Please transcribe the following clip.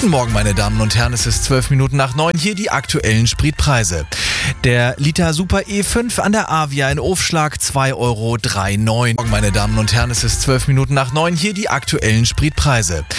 Guten Morgen, meine Damen und Herren, es ist 12 Minuten nach 9, hier die aktuellen Spritpreise. Der Liter Super E5 an der Avia in Ofschlag 2,39 Euro. Meine Damen und Herren, es ist 12 Minuten nach 9, hier die aktuellen Spritpreise.